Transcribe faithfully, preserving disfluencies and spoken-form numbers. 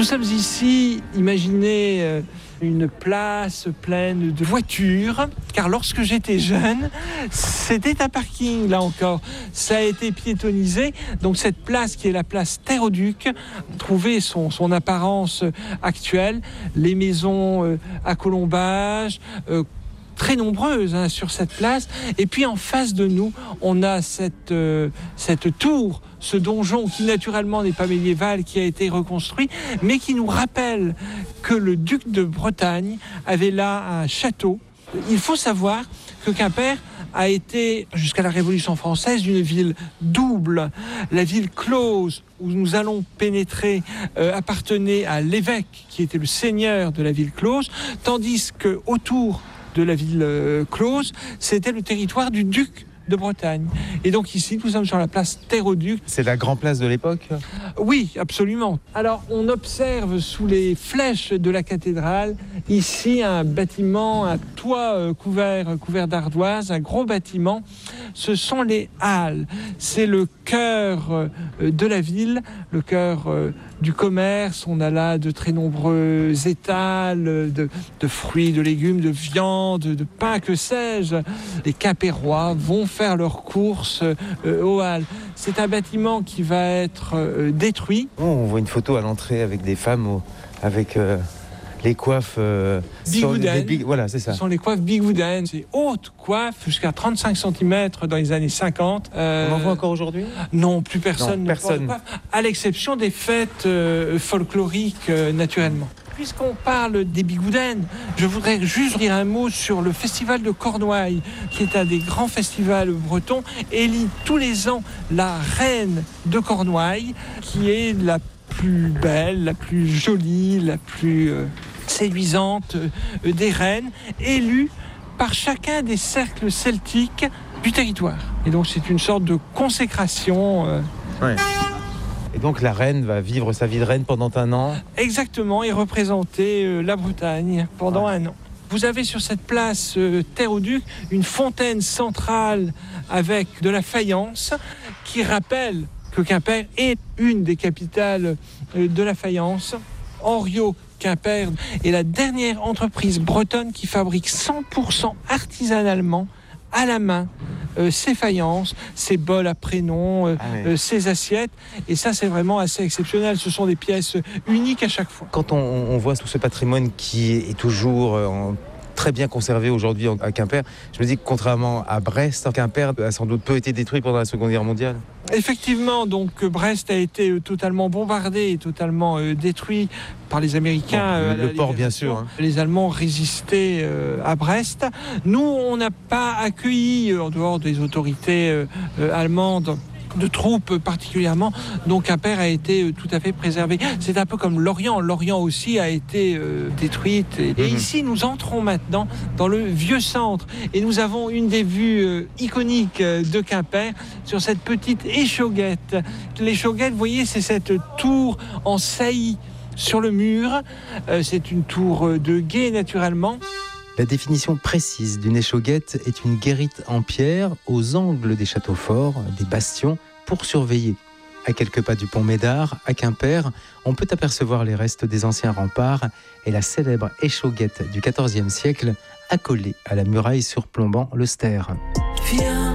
Nous sommes ici, imaginez euh, une place pleine de voitures, car lorsque j'étais jeune, c'était un parking, là encore. Ça a été piétonnisé, donc cette place qui est la place Terre-au-Duc trouvait son, son apparence actuelle. Les maisons euh, à colombage, euh, très nombreuses hein, sur cette place. Et puis en face de nous, on a cette, euh, cette tour, ce donjon qui naturellement n'est pas médiéval, qui a été reconstruit, mais qui nous rappelle que le duc de Bretagne avait là un château. Il faut savoir que Quimper a été, jusqu'à la Révolution française, une ville double. La ville close, où nous allons pénétrer, euh, appartenait à l'évêque, qui était le seigneur de la ville close, tandis qu'autour de la ville euh, close, c'était le territoire du duc de Bretagne. Et donc ici, nous sommes sur la place Terre-au-Duc. C'est la grande place de l'époque ? Oui, absolument. Alors, on observe sous les flèches de la cathédrale, ici, un bâtiment, un toit euh, couvert, couvert d'ardoise, un gros bâtiment. Ce sont les halles. C'est le cœur euh, de la ville, le cœur euh, du commerce. On a là de très nombreux étals de, de fruits, de légumes, de viande, de pain, que sais-je. Les Quimpérois vont faire leurs courses euh, aux halles. C'est un bâtiment qui va être euh, détruit. On voit une photo à l'entrée avec des femmes au, avec euh, les coiffes euh, bigouden. Big, voilà, c'est ça. Ce sont les coiffes bigouden. C'est haute coiffe jusqu'à trente-cinq centimètres dans les années cinquante. Euh, On en voit encore aujourd'hui ? Non, plus personne non, ne personne. porte de coiffe, à l'exception des fêtes euh, folkloriques euh, naturellement. Puisqu'on parle des bigouden, je voudrais juste dire un mot sur le festival de Cornouailles, qui est un des grands festivals bretons, élit tous les ans la reine de Cornouailles, qui est la plus belle, la plus jolie, la plus euh, séduisante euh, des reines, élue par chacun des cercles celtiques du territoire. Et donc c'est une sorte de consécration. Euh, ouais. Et donc la reine va vivre sa vie de reine pendant un an ? Exactement, et représenter euh, la Bretagne pendant ouais. un an. Vous avez sur cette place euh, Terre-au-Duc une fontaine centrale avec de la faïence qui rappelle que Quimper est une des capitales euh, de la faïence. Henriot Quimper est la dernière entreprise bretonne qui fabrique cent pour cent artisanalement à la main euh, ses faïences, ses bols à prénom, euh, ah oui. euh, ses assiettes. Et ça, c'est vraiment assez exceptionnel. Ce sont des pièces uniques à chaque fois. Quand on, on voit tout ce patrimoine qui est toujours euh, en, très bien conservé aujourd'hui à Quimper, je me dis que contrairement à Brest, Quimper a sans doute peu été détruit pendant la Seconde Guerre mondiale. Effectivement, donc Brest a été totalement bombardé et totalement euh, détruit par les Américains. Bon, euh, le port, bien sûr. Hein. Les Allemands résistaient euh, à Brest. Nous, on n'a pas accueilli, euh, en dehors des autorités euh, euh, allemandes, de troupes particulièrement, donc Quimper a été euh, tout à fait préservé. C'est un peu comme Lorient. Lorient aussi a été euh, détruite. Et, et mmh. ici, nous entrons maintenant dans le vieux centre. Et nous avons une des vues euh, iconiques euh, de Quimper sur cette petite échauguette. L'échauguette, vous voyez, c'est cette tour en saillie sur le mur. Euh, c'est une tour de guet, naturellement. La définition précise d'une échauguette est une guérite en pierre aux angles des châteaux forts, des bastions, pour surveiller. À quelques pas du pont Médard, à Quimper, on peut apercevoir les restes des anciens remparts et la célèbre échauguette du quatorzième siècle accolée à la muraille surplombant le Ster.